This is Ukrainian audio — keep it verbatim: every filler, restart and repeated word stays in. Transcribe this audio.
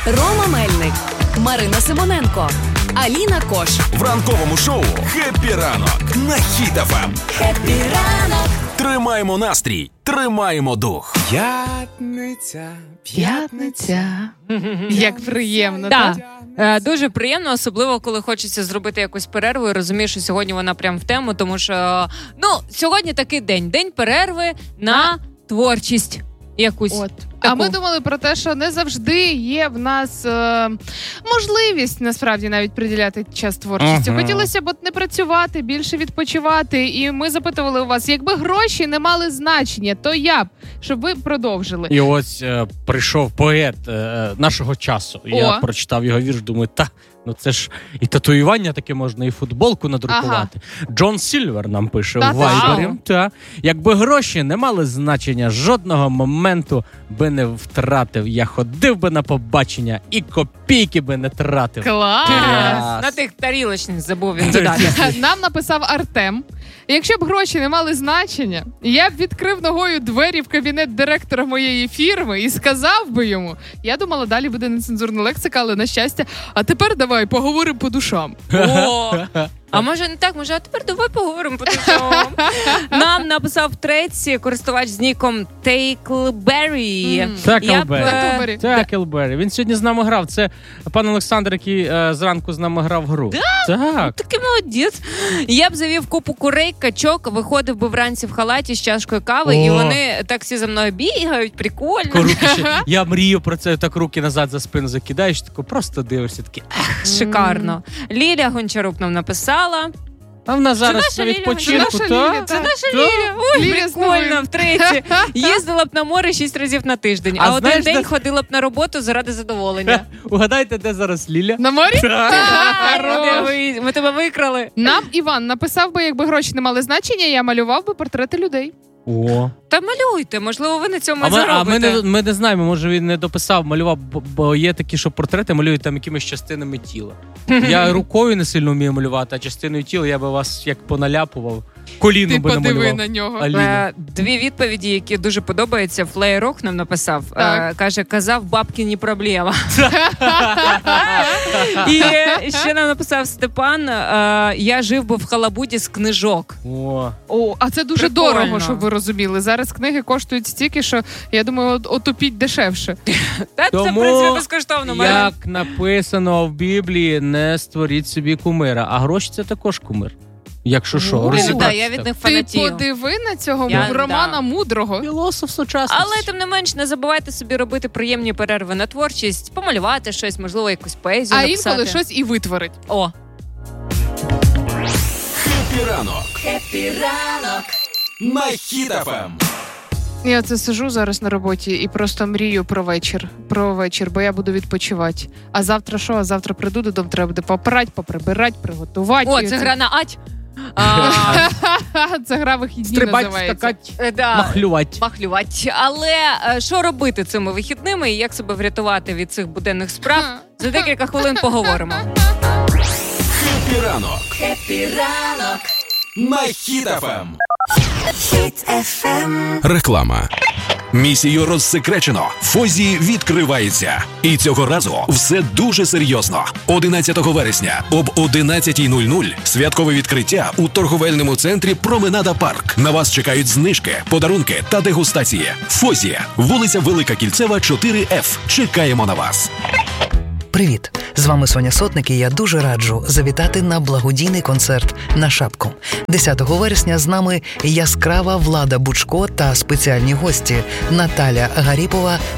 Рома Мельник, Марина Симоненко, Аліна Кош. В ранковому шоу «Хеппі ранок» на Хіт еф ем. Хеппі ранок. Тримаємо настрій, тримаємо дух. П'ятниця, П'ятниця. Як приємно, Так. так? Е, Дуже приємно, особливо, коли хочеться зробити якусь перерву і розумієш, що сьогодні вона прям в тему, тому що, ну, сьогодні такий день, день перерви на творчість якусь. От. Таку. А ми думали про те, що не завжди є в нас е, можливість, насправді, навіть приділяти час творчості. Ага. Хотілося б от не працювати, більше відпочивати. І ми запитували у вас, якби гроші не мали значення, то я б, щоб ви продовжили. І ось е, прийшов поет е, нашого часу. Я О. прочитав його вірш, думаю, та, ну це ж і татуювання таке можна, і футболку надрукувати. Джон Сільвер нам пише Та у Вайбері. ти Та. Якби гроші не мали значення, жодного моменту би не втратив. Я ходив би на побачення і копійки би не тратив. Клас! Клас. На тих тарілочних забув він додати. Нам написав Артем. Якщо б гроші не мали значення, я б відкрив ногою двері в кабінет директора моєї фірми і сказав би йому. Я думала, далі буде нецензурна лексика, але на щастя. А тепер давай поговоримо по душам. О, а може не так, може, а тепер давай поговоримо по тому. Нам написав в треці користувач з ніком Tackleberry. Мгм. Я б, е, Таклбері. Таклбері. Він сьогодні з нами грав. Це пан Олександр, який е, зранку з нами грав гру. Так. Такий молодець. Я б завів купу курей, качок, виходив би вранці в халаті з чашкою кави, О. і вони так всі за мною бігають, прикольно. Руки ще. Я мрію про це, так руки назад за спину закидаєш, тако просто дивишся, такі. Шикарно. Ліля Гончарук нам написала. А в нас зараз наша на Ліля, відпочинку, це наша та? Ліля, Це так. наша Та? Ліля. Ой, Ліля з прикольно, новим. втретє. Їздила б на море шість разів на тиждень, а, А один знаєш, день де- ходила б на роботу заради задоволення. Угадайте, де зараз Ліля? На морі? Де ви- Ми тебе викрали. Нам Іван написав би, якби гроші не мали значення, я малював би портрети людей. О. Та малюйте, можливо, ви на цьому А ми, а заробите. ми, не, ми не знаємо, може він не дописав, малював, бо, бо є такі, що портрети малюють там якимись частинами тіла. Я рукою не сильно вмію малювати, а частиною тіла я би вас як поналяпував. Коліно Ти би подиви намалював. на нього. Аліна. Е, Дві відповіді, які дуже подобаються. Флеєрок нам написав. Так. Е, Каже, казав, бабки не проблема. І ще нам написав Степан, е, я жив би в халабуді з книжок. О. О, а це дуже Прикольно. дорого, щоб ви розуміли. Зараз книги коштують стільки, що я думаю, от- отупіть дешевше. Та це, в Тому, принципі, безкоштовно. Марина. як написано в Біблії, не створіть собі кумира. А гроші – це також кумир. Якщо що, Ну, Ну, да, розібратися. я від них Ти фанатію. подиви на цього Я- Романа да. Мудрого. Філософ сучасності. Але, тим не менш, не забувайте собі робити приємні перерви на творчість, помалювати щось, можливо, якусь поезію А написати. інколи щось і витворить. О, Хеппі ранок. Хеппі ранок. На Хіт еф ем. Я це сижу зараз на роботі і просто мрію про вечір. Про вечір, бо я буду відпочивати. А завтра що? А завтра прийду додому, треба буде попрати, поприбирати, приготувати. О, І це оце- гра на ать. А, Це гра вихідні Стрибать, називається. скакать, е, да. махлювати. Махлювати. Але е, що робити цими вихідними і як себе врятувати від цих буденних справ? За декілька хвилин поговоримо. Хеппі ранок. Хеппі ранок. На Хіт еф ем. Реклама. Місію розсекречено. Фозі відкривається. І цього разу все дуже серйозно. одинадцятого вересня об одинадцятій нуль нуль святкове відкриття у торговельному центрі Променада Парк. На вас чекають знижки, подарунки та дегустації. Фозі, вулиця Велика Кільцева, чотири еф. Чекаємо на вас. Привіт! З вами Соня Сотник і я дуже раджу завітати на благодійний концерт на Шапку. десятого вересня з нами яскрава Влада Бучко та спеціальні гості Наталя Гаріпова